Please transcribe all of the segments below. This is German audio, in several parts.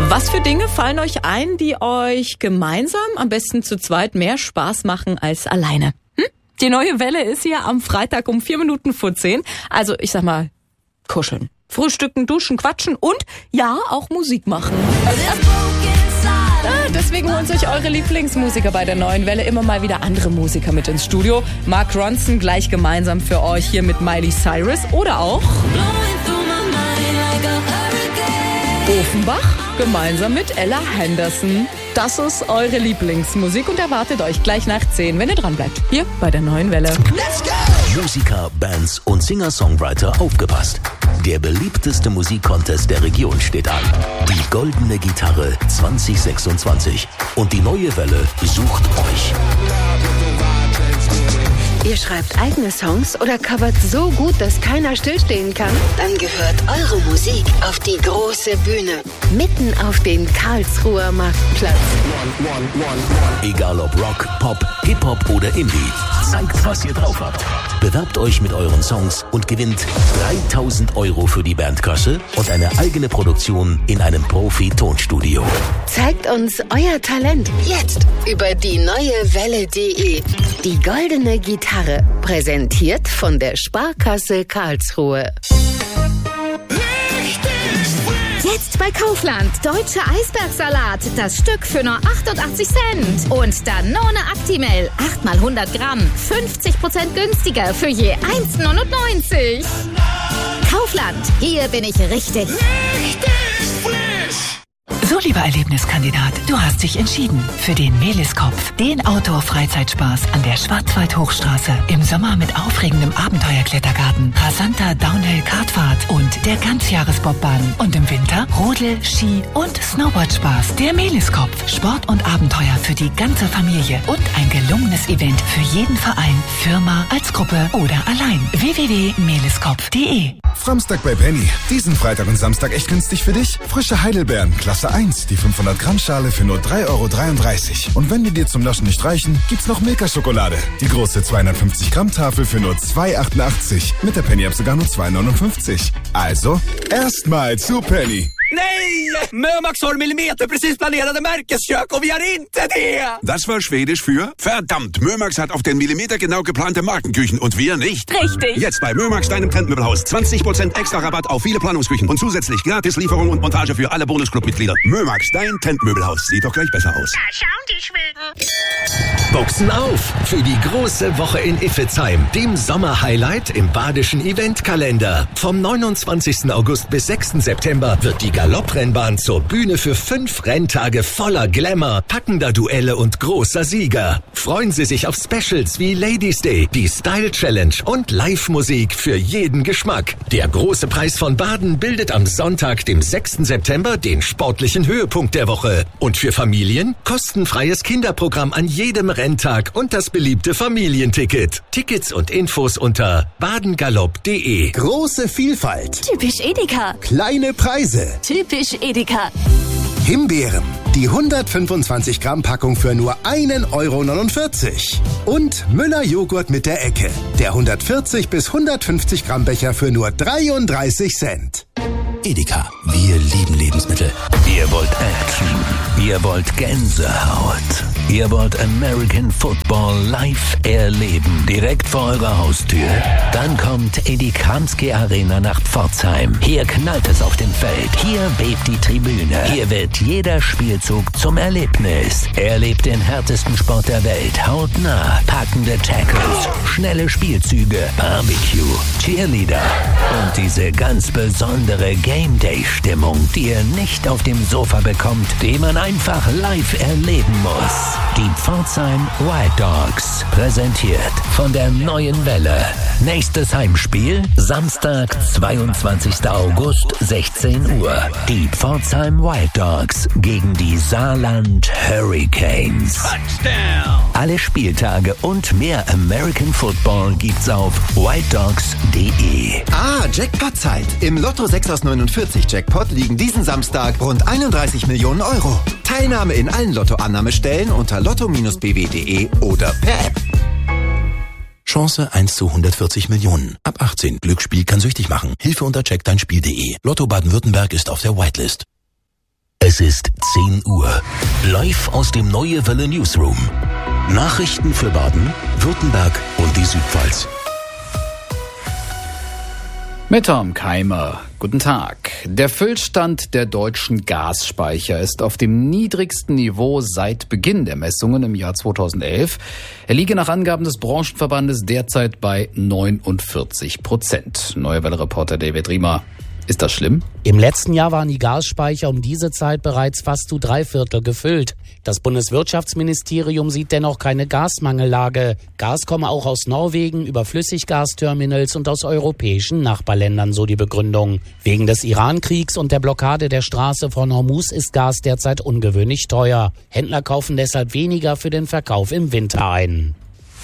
Was für Dinge fallen euch ein, die euch gemeinsam, am besten zu zweit, mehr Spaß machen als alleine? Die neue Welle ist hier am Freitag um 10:04. Also ich sag mal, kuscheln, frühstücken, duschen, quatschen und ja, auch Musik machen. Deswegen holen sich eure Lieblingsmusiker bei der neuen Welle immer mal wieder andere Musiker mit ins Studio. Mark Ronson gleich gemeinsam für euch hier mit Miley Cyrus oder auch Offenbach gemeinsam mit Ella Henderson. Das ist eure Lieblingsmusik und erwartet euch gleich nach 10, wenn ihr dran bleibt. Hier bei der neuen Welle. Let's go! Musiker, Bands und Singer-Songwriter, aufgepasst. Der beliebteste Musikcontest der Region steht an. Die Goldene Gitarre 2026. Und die neue Welle sucht euch. Ihr schreibt eigene Songs oder covert so gut, dass keiner stillstehen kann? Dann gehört eure Musik auf die große Bühne. Mitten auf den Karlsruher Marktplatz. Egal ob Rock, Pop, Hip-Hop oder Indie. Zeigt, was ihr drauf habt. Bewerbt euch mit euren Songs und gewinnt 3.000 € für die Bandkasse und eine eigene Produktion in einem Profi-Tonstudio. Zeigt uns euer Talent jetzt über die neuewelle.de. Die Goldene Gitarre, präsentiert von der Sparkasse Karlsruhe. Jetzt bei Kaufland. Deutscher Eisbergsalat. Das Stück für nur 88 Cent. Und Danone Actimel. 8 mal 100 Gramm. 50% günstiger für je 1,99. Kaufland. Hier bin ich richtig. So, lieber Erlebniskandidat, du hast dich entschieden für den Meliskopf, den Outdoor-Freizeitspaß an der Schwarzwald-Hochstraße. Im Sommer mit aufregendem Abenteuerklettergarten, rasanter Downhill-Kartfahrt und der Ganzjahresbobbahn. Und im Winter Rodel-, Ski- und Snowboardspaß. Der Meliskopf, Sport und Abenteuer für die ganze Familie und ein gelungenes Event für jeden Verein, Firma, als Gruppe oder allein. www.meliskopf.de. Samstag bei Penny. Diesen Freitag und Samstag echt günstig für dich? Frische Heidelbeeren, Klasse 1, die 500 Gramm Schale für nur 3,33 €. Und wenn die dir zum Naschen nicht reichen, gibt's noch Milka-Schokolade. Die große 250 Gramm Tafel für nur 2,88 €. Mit der Penny-App sogar nur 2,59 €. Also, erstmal zu Penny. Nej! Mömax har millimeterprecis planerade märkeskök och vi har inte det! Das war Schwedisch für verdammt. Mömax hat auf den Millimeter genau geplante Markenküchen und wir nicht. Richtig. Jetzt bei Mömax, deinem Trendmöbelhaus. 20% extra Rabatt auf viele Planungsküchen und zusätzlich Gratislieferung und Montage für alle Bonusclub-Mitglieder. Mömax, dein Trendmöbelhaus. Sieht doch gleich besser aus. Da schauen die Schweden. Boxen auf für die große Woche in Iffezheim, dem Sommerhighlight im badischen Eventkalender. Vom 29. August bis 6. September wird die Galopprennbahn zur Bühne für 5 Renntage voller Glamour, packender Duelle und großer Sieger. Freuen Sie sich auf Specials wie Ladies Day, die Style Challenge und Live-Musik für jeden Geschmack. Der große Preis von Baden bildet am Sonntag, dem 6. September, den sportlichen Höhepunkt der Woche. Und für Familien kostenfreies Kinderprogramm an jedem Renntag und das beliebte Familienticket. Tickets und Infos unter badengalopp.de. Große Vielfalt. Typisch Edeka. Kleine Preise. Typisch Edeka. Himbeeren. Die 125 Gramm Packung für nur 1,49 €. Und Müller Joghurt mit der Ecke. Der 140 bis 150 Gramm Becher für nur 33 Cent. Edeka, wir lieben Lebensmittel. Ihr wollt Action, ihr wollt Gänsehaut, ihr wollt American Football live erleben, direkt vor eurer Haustür. Dann kommt in die Kramski Arena nach Pforzheim. Hier knallt es auf dem Feld, hier bebt die Tribüne, hier wird jeder Spielzug zum Erlebnis. Erlebt den härtesten Sport der Welt, hautnah, packende Tackles, schnelle Spielzüge, Barbecue, Cheerleader und diese ganz besondere Game-Day-Stimmung, die ihr nicht auf dem Sofa bekommt, die man einfach live erleben muss. Die Pforzheim Wild Dogs, präsentiert von der neuen Welle. Nächstes Heimspiel, Samstag, 22. August, 16 Uhr. Die Pforzheim Wild Dogs gegen die Saarland Hurricanes. Touchdown! Alle Spieltage und mehr American Football gibt's auf wilddogs.de. Jackpot-Zeit. Im Lotto 6 aus 49 Jackpot liegen diesen Samstag rund 31 Millionen €. Teilnahme in allen Lottoannahmestellen unter lotto-bw.de oder per App. Chance 1 zu 140 Millionen. Ab 18. Glücksspiel kann süchtig machen. Hilfe unter checkdeinspiel.de. Lotto Baden-Württemberg ist auf der Whitelist. Es ist 10 Uhr. Live aus dem Neue Welle Newsroom. Nachrichten für Baden, Württemberg und die Südpfalz. Mit Tom Keimer. Guten Tag. Der Füllstand der deutschen Gasspeicher ist auf dem niedrigsten Niveau seit Beginn der Messungen im Jahr 2011. Er liege nach Angaben des Branchenverbandes derzeit bei 49%. Neue Welle-Reporter David Riemer. Ist das schlimm? Im letzten Jahr waren die Gasspeicher um diese Zeit bereits fast zu 3/4 gefüllt. Das Bundeswirtschaftsministerium sieht dennoch keine Gasmangellage. Gas komme auch aus Norwegen über Flüssiggasterminals und aus europäischen Nachbarländern, so die Begründung. Wegen des Iran-Kriegs und der Blockade der Straße von Hormuz ist Gas derzeit ungewöhnlich teuer. Händler kaufen deshalb weniger für den Verkauf im Winter ein.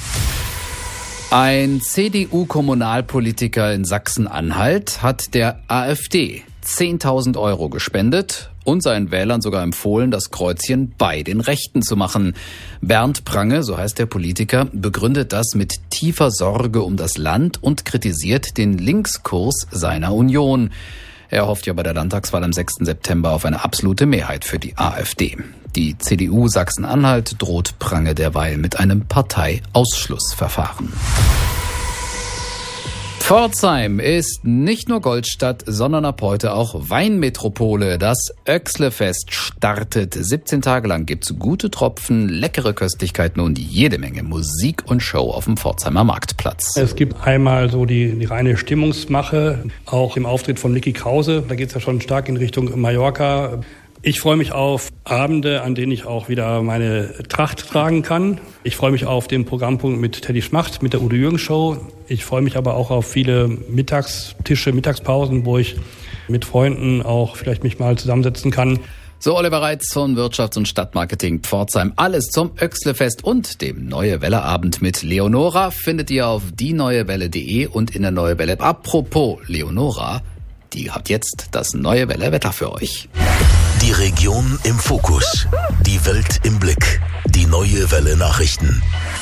Ein CDU-Kommunalpolitiker in Sachsen-Anhalt hat der AfD 10.000 € gespendet und seinen Wählern sogar empfohlen, das Kreuzchen bei den Rechten zu machen. Bernd Prange, so heißt der Politiker, begründet das mit tiefer Sorge um das Land und kritisiert den Linkskurs seiner Union. Er hofft ja bei der Landtagswahl am 6. September auf eine absolute Mehrheit für die AfD. Die CDU Sachsen-Anhalt droht Prange derweil mit einem Parteiausschlussverfahren. Pforzheim ist nicht nur Goldstadt, sondern ab heute auch Weinmetropole. Das Oechsle-Fest startet. 17 Tage lang gibt's gute Tropfen, leckere Köstlichkeiten und jede Menge Musik und Show auf dem Pforzheimer Marktplatz. Es gibt einmal so die reine Stimmungsmache, auch im Auftritt von Niki Krause. Da geht's ja schon stark in Richtung Mallorca. Ich freue mich auf Abende, an denen ich auch wieder meine Tracht tragen kann. Ich freue mich auf den Programmpunkt mit Teddy Schmacht, mit der Udo Jürgens Show. Ich freue mich aber auch auf viele Mittagstische, Mittagspausen, wo ich mit Freunden auch vielleicht mich mal zusammensetzen kann. So Oliver Reitz von Wirtschafts- und Stadtmarketing Pforzheim. Alles zum Oechsle-Fest und dem Neue Welle-Abend mit Leonora findet ihr auf dieneuewelle.de und in der Neue Welle. Apropos Leonora, die hat jetzt das Neue Welle-Wetter für euch. Die Region im Fokus. Die Welt im Blick. Die Neue Welle Nachrichten.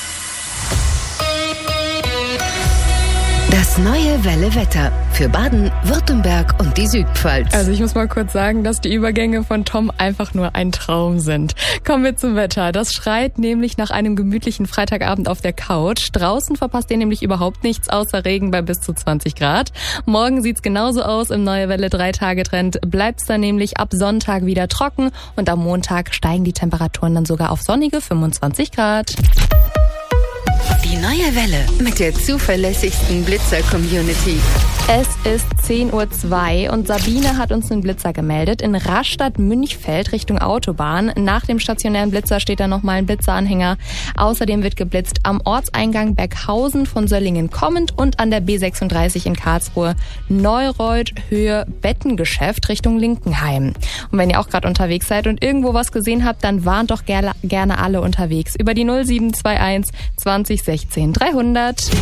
Das Neue Welle Wetter für Baden, Württemberg und die Südpfalz. Also ich muss mal kurz sagen, dass die Übergänge von Tom einfach nur ein Traum sind. Kommen wir zum Wetter. Das schreit nämlich nach einem gemütlichen Freitagabend auf der Couch. Draußen verpasst ihr nämlich überhaupt nichts außer Regen bei bis zu 20 Grad. Morgen sieht's genauso aus. Im Neue Welle 3-Tage-Trend bleibt's dann nämlich ab Sonntag wieder trocken und am Montag steigen die Temperaturen dann sogar auf sonnige 25 Grad. Die Neue Welle mit der zuverlässigsten Blitzer-Community. Es ist 10:02 Uhr und Sabine hat uns einen Blitzer gemeldet in Rastatt-Münchfeld Richtung Autobahn. Nach dem stationären Blitzer steht da nochmal ein Blitzeranhänger. Außerdem wird geblitzt am Ortseingang Berghausen von Söllingen kommend und an der B36 in Karlsruhe Neureuth Höhe Bettengeschäft Richtung Linkenheim. Und wenn ihr auch gerade unterwegs seid und irgendwo was gesehen habt, dann warnt doch gerne alle unterwegs über die 0721 20 16 300.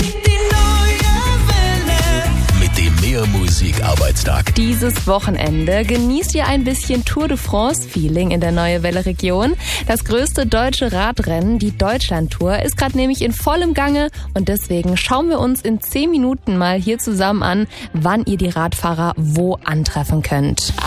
Mit dem Mehrmusik-Arbeitstag. Dieses Wochenende genießt ihr ein bisschen Tour de France-Feeling in der Neue Welle-Region. Das größte deutsche Radrennen, die Deutschlandtour, ist gerade nämlich in vollem Gange und deswegen schauen wir uns in 10 Minuten mal hier zusammen an, wann ihr die Radfahrer wo antreffen könnt.